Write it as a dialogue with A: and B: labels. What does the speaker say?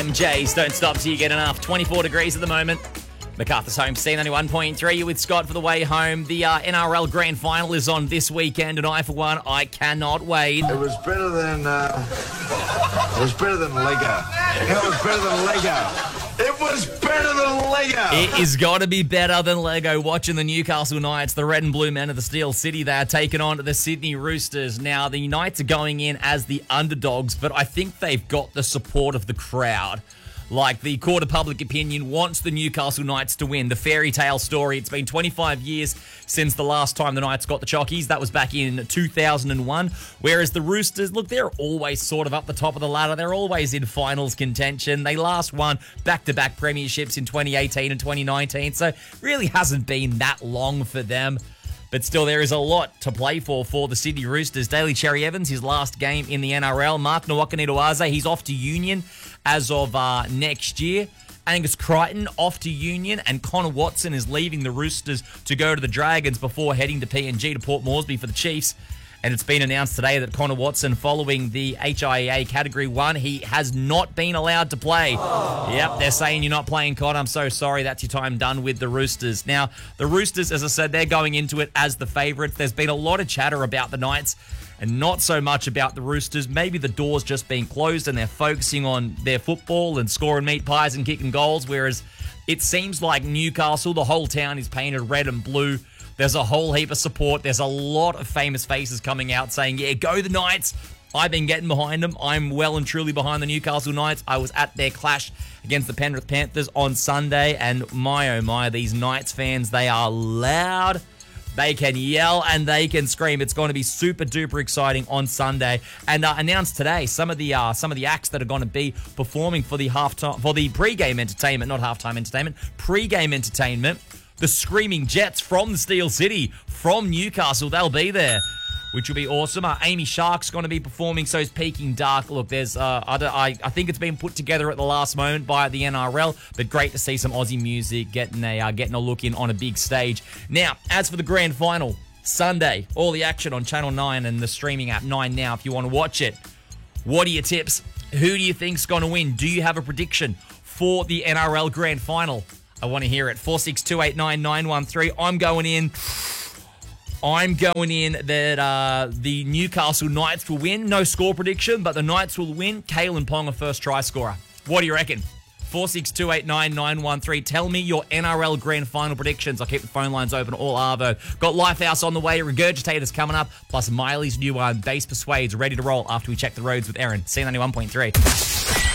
A: MJs don't stop till you get enough. 24 degrees at the moment. MacArthur's home, C91.3. You're with Scott for the way home. The NRL Grand Final is on this weekend, and I, for one, I cannot wait.
B: It was better than Lego. It was better than Lego. It was better than Lego.
A: It is got to be better than Lego watching the Newcastle Knights, the red and blue men of the Steel City. They are taking on the Sydney Roosters. Now, the Knights are going in as the underdogs, but I think they've got the support of the crowd. Like, the court of public opinion wants the Newcastle Knights to win. The fairy tale story. It's been 25 years since the last time the Knights got the Chockies. That was back in 2001. Whereas the Roosters, look, they're always sort of up the top of the ladder. They're always in finals contention. They last won back-to-back premierships in 2018 and 2019. So really hasn't been that long for them. But still, there is a lot to play for the Sydney Roosters. Daly Cherry Evans, his last game in the NRL. Mark Nawaqanitawase, he's off to Union as of next year. Angus Crichton off to Union, and Connor Watson is leaving the Roosters to go to the Dragons before heading to PNG to Port Moresby for the Chiefs. And it's been announced today that Connor Watson, following the HIA Category 1, he has not been allowed to play. Yep, they're saying you're not playing, Connor. I'm so sorry. That's your time done with the Roosters. Now, the Roosters, as I said, they're going into it as the favourites. There's been a lot of chatter about the Knights and not so much about the Roosters. Maybe the door's just been closed and they're focusing on their football and scoring meat pies and kicking goals, whereas it seems like Newcastle, the whole town is painted red and blue. There's a whole heap of support. There's a lot of famous faces coming out saying, yeah, go the Knights. I've been getting behind them. I'm well and truly behind the Newcastle Knights. I was at their clash against the Penrith Panthers on Sunday, and my, oh my, these Knights fans, they are loud. They can yell and they can scream. It's going to be super duper exciting on Sunday. And announced today some of the acts that are going to be performing for the pre-game entertainment, not halftime entertainment, pre-game entertainment. The Screaming Jets from the Steel City, from Newcastle, they'll be there, which will be awesome. Amy Shark's going to be performing, so is Peking Dark. Look, there's I think it's been put together at the last moment by the NRL, but great to see some Aussie music getting a look in on a big stage. Now, as for the grand final, Sunday, all the action on Channel 9 and the streaming app 9 Now if you want to watch it. What are your tips? Who do you think's going to win? Do you have a prediction for the NRL grand final? I want to hear it. 46289913. I'm going in that the Newcastle Knights will win. No score prediction, but the Knights will win. Kalen Ponga, first try scorer. What do you reckon? 46289913. Tell me your NRL grand final predictions. I'll keep the phone lines open all arvo. Got Lifehouse on the way. Regurgitators coming up. Plus Miley's new one, Bass Persuades, ready to roll after we check the roads with Erin. C91.3.